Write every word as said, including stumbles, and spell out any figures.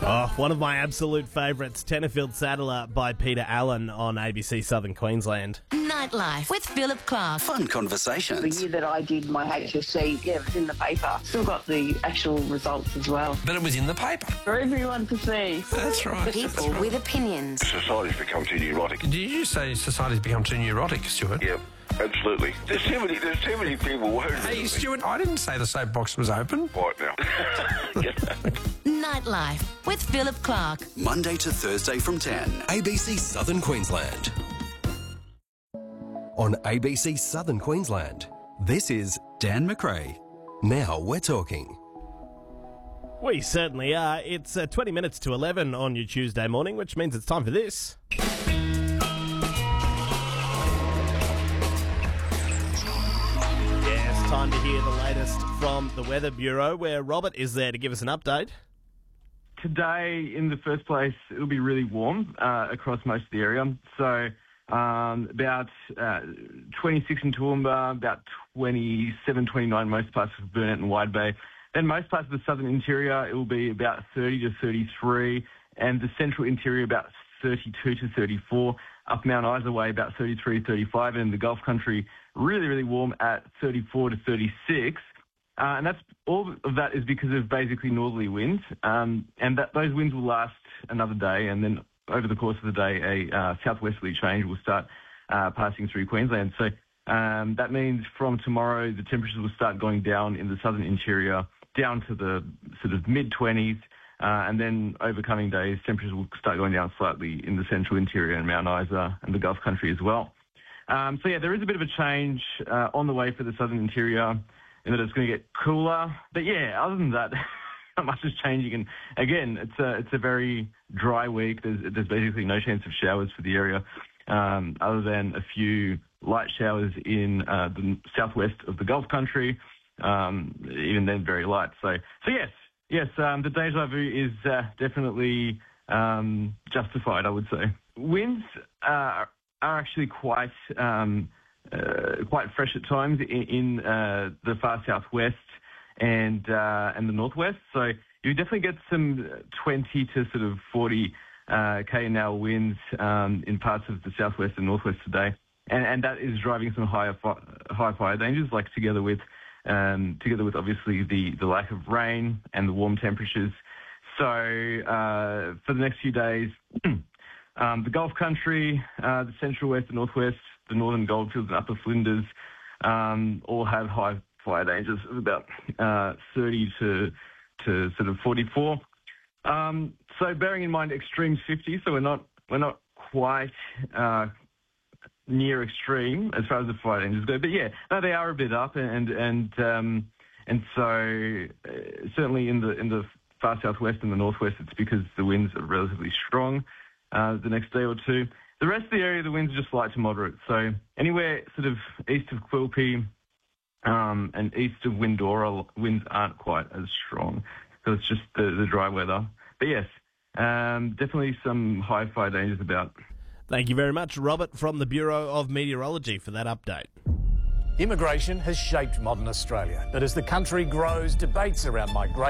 Oh, one of my absolute favourites, Tenterfield Saddler by Peter Allen on A B C Southern Queensland. Nightlife with Philip Clark. Fun conversations. The year that I did my H S C, yeah, it was in the paper. Still got the actual results as well. But it was in the paper. For everyone to see. That's right. People that's right. with opinions. Society's become too neurotic. Did you say society's become too neurotic, Stuart? Yep, absolutely. There's too many, there's too many people worried. Hey, Stuart, I didn't say the soapbox was open. Right now. Nightlife with Philip Clark. Monday to Thursday from ten. A B C Southern Queensland. On A B C Southern Queensland, this is Dan McRae. Now we're talking. We certainly are. It's uh, twenty minutes to eleven on your Tuesday morning, which means it's time for this. Yeah, it's time to hear the latest from the Weather Bureau, where Robert is there to give us an update. Today, in the first place, it'll be really warm uh, across most of the area. So um, about uh, twenty-six in Toowoomba, about twenty-seven, twenty-nine most parts of Burnett and Wide Bay. Then most parts of the southern interior, it will be about thirty to thirty-three, and the central interior about thirty-two to thirty-four. Up Mount Isa Way, about thirty-three, thirty-five, and in the Gulf Country, really, really warm at thirty-four to thirty-six. Uh, and that's all of that is because of basically northerly winds, um, and that those winds will last another day, and then over the course of the day, a uh, southwesterly change will start uh, passing through Queensland. So um, that means from tomorrow, the temperatures will start going down in the southern interior, down to the sort of mid-twenties, uh, and then over coming days, temperatures will start going down slightly in the central interior and Mount Isa and the Gulf Country as well. Um, so yeah, there is a bit of a change uh, on the way for the southern interior, in that it's going to get cooler. But yeah, other than that, not much is changing. And again, it's a it's a very dry week. There's there's basically no chance of showers for the area, um, other than a few light showers in uh, the southwest of the Gulf Country. Um, even then, very light. So so yes, yes, um, the deja vu is uh, definitely um, justified, I would say. Winds uh, are actually quite. Um, Uh, quite fresh at times in, in uh, the far southwest and uh, and the northwest. So you definitely get some twenty to sort of forty uh, k an hour winds um, in parts of the southwest and northwest today, and, and that is driving some higher fi- high fire dangers. Like together with um, together with obviously the, the lack of rain and the warm temperatures. So uh, for the next few days, um, the Gulf Country, uh, the central west and northwest, the northern Goldfields and upper Flinders um, all have high fire dangers of about uh, thirty to to sort of forty-four. Um, so bearing in mind extremes fifty, so we're not we're not quite uh, near extreme as far as the fire dangers go. But yeah, no, they are a bit up, and and um, and so uh, certainly in the in the far southwest and the northwest, it's because the winds are relatively strong uh, the next day or two. The rest of the area, the winds are just light to moderate. So anywhere sort of east of Quilpie um, and east of Windora, winds aren't quite as strong. So it's just the, the dry weather. But yes, um, definitely some high fire dangers about. Thank you very much, Robert, from the Bureau of Meteorology for that update. Immigration has shaped modern Australia, but as the country grows, debates around migration